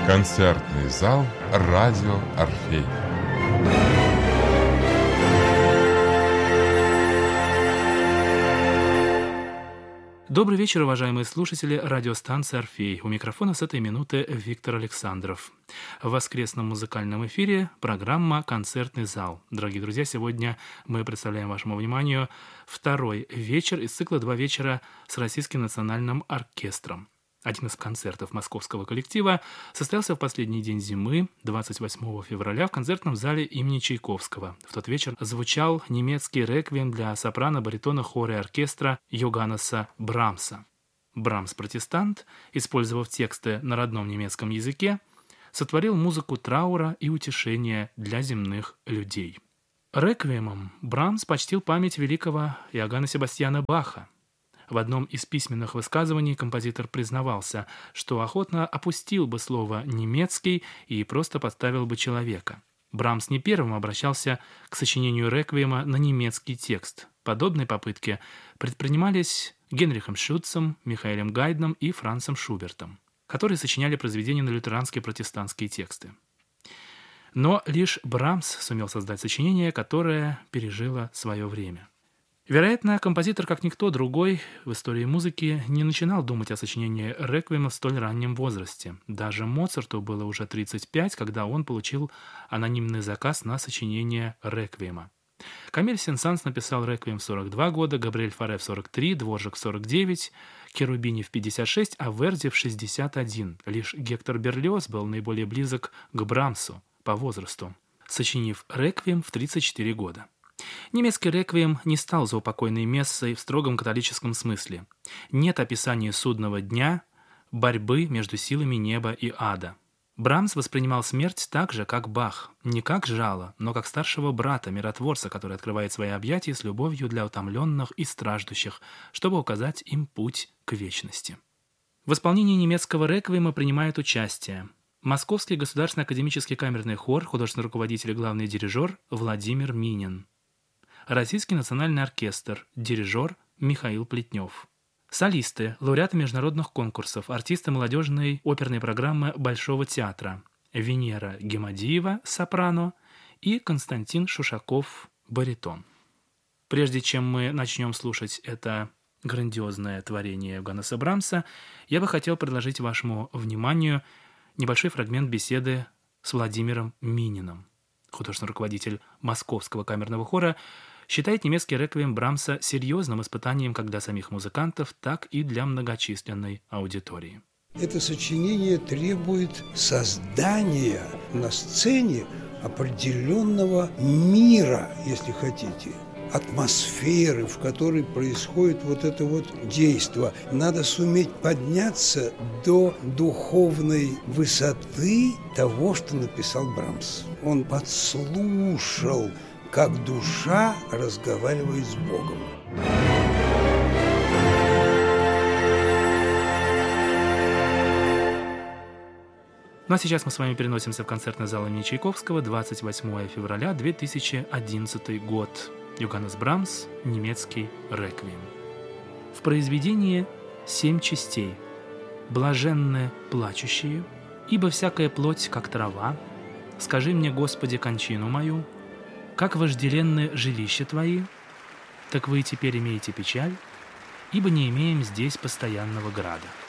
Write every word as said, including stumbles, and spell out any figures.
Концертный зал «Радио Орфей». Добрый вечер, уважаемые слушатели радиостанции «Орфей». У микрофона с этой минуты Виктор Александров. В воскресном музыкальном эфире программа «Концертный зал». Дорогие друзья, сегодня мы представляем вашему вниманию второй вечер из цикла «Два вечера с Российским национальным оркестром». Один из концертов московского коллектива состоялся в последний день зимы, двадцать восьмого февраля, в концертном зале имени Чайковского. В тот вечер звучал немецкий реквием для сопрано, баритона, хора и оркестра Йоганнеса Брамса. Брамс-протестант, использовав тексты на родном немецком языке, сотворил музыку траура и утешения для земных людей. Реквиемом Брамс почтил память великого Иоганна Себастьяна Баха. В одном из письменных высказываний композитор признавался, что охотно опустил бы слово «немецкий» и просто подставил бы человека. Брамс не первым обращался к сочинению реквиема на немецкий текст. Подобные попытки предпринимались Генрихом Шутцем, Михаэлем Гайдном и Францем Шубертом, которые сочиняли произведения на лютеранские протестантские тексты. Но лишь Брамс сумел создать сочинение, которое пережило свое время. Вероятно, композитор, как никто другой в истории музыки, не начинал думать о сочинении реквиема в столь раннем возрасте. Даже Моцарту было уже тридцать пять, когда он получил анонимный заказ на сочинение реквиема. Камиль Сен-Санс написал реквием в сорок два года, Габриэль Фаре в сорок три, Дворжак в сорок девять, Керубини в пятьдесят шесть, а Верди в шестьдесят один. Лишь Гектор Берлиоз был наиболее близок к Брамсу по возрасту, сочинив реквием в тридцать четыре года. Немецкий реквием не стал заупокойной мессой в строгом католическом смысле. Нет описания судного дня, борьбы между силами неба и ада. Брамс воспринимал смерть так же, как Бах, не как жало, но как старшего брата, миротворца, который открывает свои объятия с любовью для утомленных и страждущих, чтобы указать им путь к вечности. В исполнении немецкого реквиема принимают участие Московский государственный академический камерный хор, художественный руководитель и главный дирижер Владимир Минин, Российский национальный оркестр, дирижер Михаил Плетнев. Солисты, лауреаты международных конкурсов, артисты молодежной оперной программы Большого театра Венера Гемадиева, сопрано, и Константин Шушаков, баритон. Прежде чем мы начнем слушать это грандиозное творение Йоганнеса Брамса, я бы хотел предложить вашему вниманию небольшой фрагмент беседы с Владимиром Мининым. Художественный руководитель Московского камерного хора считает немецкий реквием Брамса серьезным испытанием как для самих музыкантов, так и для многочисленной аудитории. Это сочинение требует создания на сцене определенного мира, если хотите, атмосферы, в которой происходит вот это вот действо. Надо суметь подняться до духовной высоты того, что написал Брамс. Он подслушал, как душа разговаривает с Богом. Ну а сейчас мы с вами переносимся в концертный зал имени Чайковского, двадцать восьмого февраля две тысячи одиннадцатый год. Йоганнес Брамс, немецкий реквием. В произведении семь частей. Блаженны плачущие, ибо всякая плоть, как трава. Скажи мне, Господи, кончину мою, как вожделенны жилища Твои, так Вы и теперь имеете печаль, ибо не имеем здесь постоянного града.